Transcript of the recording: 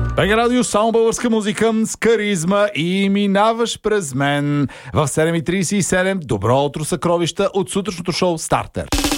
БГ Радио, само българска музика с каризма и минаваш през мен. В 7:37 добро утро, съкровища от сутрешното шоу Стартер.